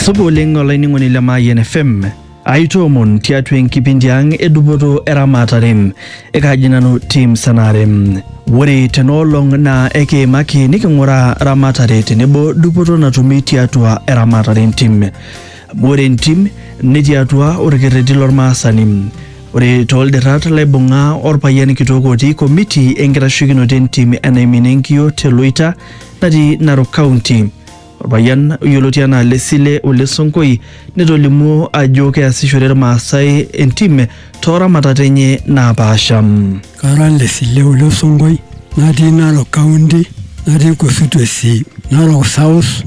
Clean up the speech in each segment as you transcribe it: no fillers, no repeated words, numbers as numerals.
Subo lengo lainingoni la Mayan FM. Aitomon tiatu enkipindi ang edupoto eramatarem ekajinanu team sanarem. Wore tenolong na eke maki nikingura ramatare tenebo dupoto natumi tiatua eramatarem team. Wore team nitiatua orkereti lormasanim. Ore tolderat laibunga orpayan kitokoti komiti enkitashikinoten team enaiminengio teloita nati Narok County. Orpayan yolotiana lesile olesonkoi netolimu ajo keasishore irmaasai entime toramatatene napaasham. Kara lesile olesonkoi natii Narok County, natii constituency Narok South,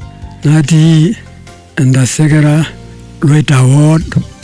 natii Endasekera Loita Ward,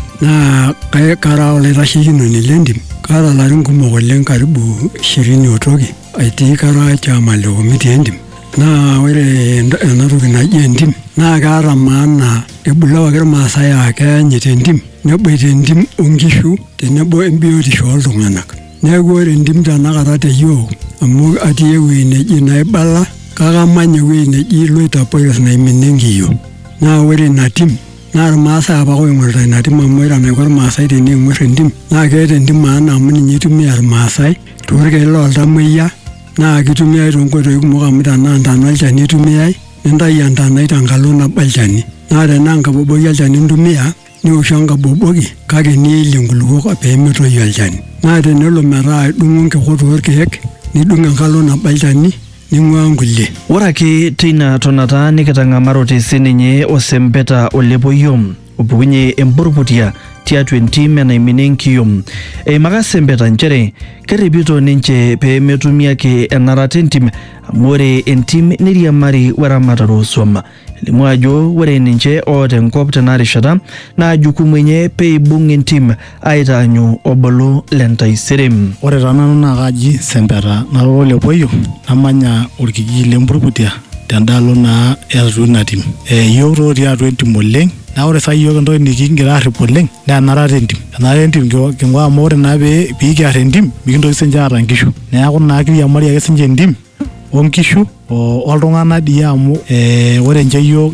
na kara olaitashekinoni lentim. Kara larin kumok oleng karibu 20 otoki. Aitii kara chama le komiti entim. Na ore enatoki naji entim na kaata maana ebulawaki irmaasai aakeyanyit entim neboita entim onkishu tenebo embiotisho oltung'anak. Neeku ore entim tenakata teyiok amu atii ewueji neji Naibala kakamanya ewueji neji Loita Point naiminenkiyo. Na ore ina tim naa irmaasai apa oing'orita ina tim amu ore enaiko irmaasai teneing'or entim naa keeta entim maana amu ninye itumia irmaasai toorkeek loltamoyia. Na kitumia tonkoitoi kumok amu tenaa ntana olchani itumiai nintayu entanai tenkalo nabo olchani. Na tenaa nkaboboki olchani intumia niwoshu enkaboboki kake nielie nkulukuok peemetoyu olchani. Na tenelo metaa idung'o nkikot orkeek nidung' enkalo nabo olchani ning'ua nkulie. Ore ake teina tonata nikitang'amarote sininye osempeta olepoyom opukunye emburputia tiatua entim enaiminengio. Eimaka sempeta nchere keripito ninche peemetumi ake enarata entim amu ore entim niriamari weramatare osuam. Elimu ajo ore ninche oota enkop tenarishata naa jukumu enye peibung' entim aitaanyu obolo lentaisere. Ore nanu naa kaji sempeta nalo olepoyo namanya orkijiji lemburputia tendalo naa eatua ina tim. Yiok totii atua entim oleng. Na ore saa yiok entoki nikigira arrip oleng naa enarata entim. Enarata entim king'ua amu ore naa piikiarr entim mikintoki sinche aata nkishu. Neeku naa kiriamari ake sinche entim onkishu oltung'anak dii amu ore nche yiok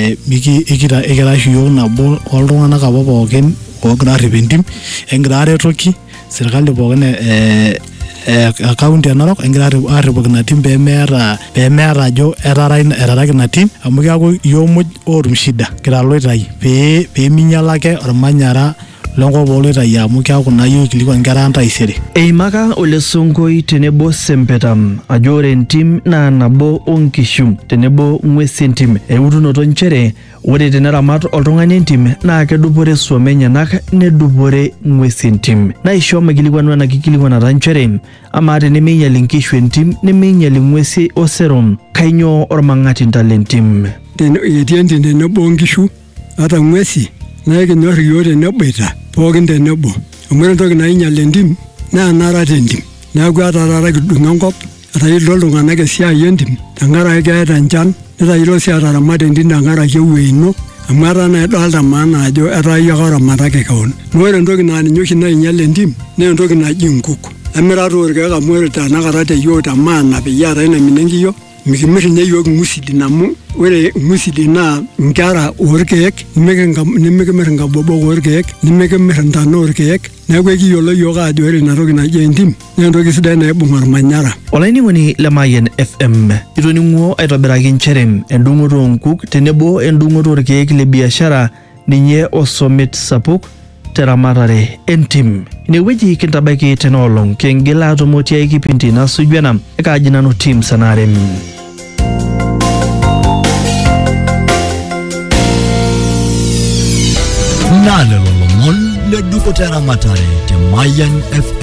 ikira oshi yiok nabo oltung'anak apa pookin ogira arrip entim egira aretoki serkali pookin county Narok egira arripoki ina tim pemeeta ajo etaraki ina tim amu keeku yiok muj otum shida kira loitai peeminyala ake ormanyara lenkop oloitai amu keeku naa yiok ikilikwan nkera entaisere. Eimaka olesonkoi tenebo sempeta ajo ore entim naa nabo onkishu tenebo ng'uesi entim. Eutunoto nchere ore teneramat oltung'ani entim naa kedupore suam enyenak nedupore ng'uesi entim. Naisho maikilikwanu ena kikilikwanata nchere amaa tenemeinyal inkishu entim nemeinyal ing'uesi osero kainyoo ormang'atinda lentim. Etii entim tenebo onkishu ata ng'uesi naa kinyorr yiok teneboita pookin tenebo. Amu ore entoki nainyal entim naa enarata entim. Neeku ata taata kidung'o enkop etayiolito iltung'anak esiai entim tenkaraki keeta enchan netayiolo sii ataramat entim tenkaraki ewueji ino amu etaa naa idolta maana ajo etaa iyie ake oramataki keon. Na ore entoki naa ninye oshi nainyal entim naa entoki naji nkuk. Emirata orkeek amu ore tenakata teyiok te maana peyie eetai inaiminengio mikimirr ninye yiok ng'usidin amu ore ng'usidin naa nkera orkeek nimikimirr nkabobok orkeek nimikimirr ntana orkeek. Neeku ekiyiolo yiok ajo ore ina toki naji entim naa entoki sidai naibung' ormanyara. Olainining'oni le Mayan FM itoning'uo aitobiraki nchere endung'oto oonkuk tenebo endung'oto orkeek le biashara ninye osomet sapuk teramatare entim. Inewueji kintabaiki tenaolong kingila atumotia kipindi nasuju ena ekaji nanu team sanarem. Nalelo lomon le dupoto eramatare te Mayan FM.